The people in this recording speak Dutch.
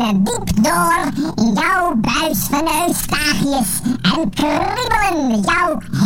dringen diep door in jouw buis van eustachius en kriebelen jouw